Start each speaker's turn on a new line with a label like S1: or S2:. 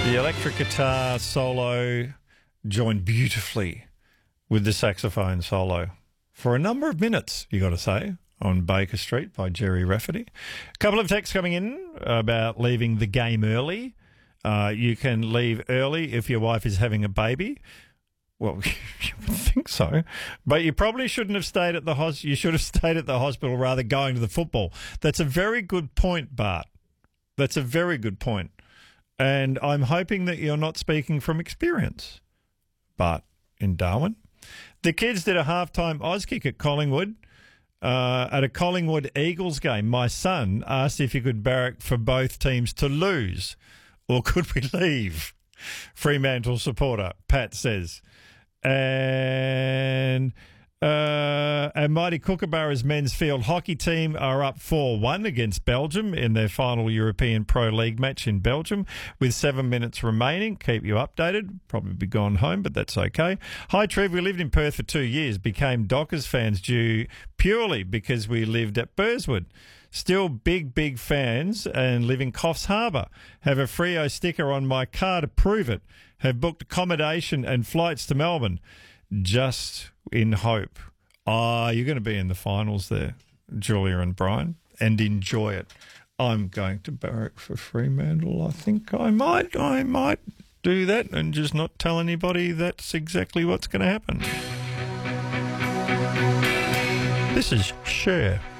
S1: The electric guitar solo joined beautifully with the saxophone solo for a number of minutes, you got to say, on Baker Street by Jerry Rafferty. A couple of texts coming in about leaving the game early. You can leave early if your wife is having a baby. Well, you would think so, but you probably shouldn't have stayed at the hospital. You should have stayed at the hospital rather going to the football. That's a very good point, Bart. That's a very good point. And I'm hoping that you're not speaking from experience. But in Darwin, the kids did a halftime Auskick at Collingwood. At a Collingwood Eagles game, my son asked if he could barrack for both teams to lose, or could we leave? Fremantle supporter, Pat says. And Mighty Kookaburra's men's field hockey team are up 4-1 against Belgium in their final European Pro League match in Belgium with 7 minutes remaining. Keep you updated. Probably be gone home, but that's okay. Hi, Trev. We lived in Perth for 2 years, became Dockers fans due purely because we lived at Burswood. Still big fans and live in Coffs Harbour. Have a Freo sticker on my car to prove it. Have booked accommodation and flights to Melbourne. Just in hope. You're going to be in the finals there, Julia and Brian, and enjoy it. I'm going to barrack for Fremantle. I think I might do that and just not tell anybody that's exactly what's going to happen. This is Cher.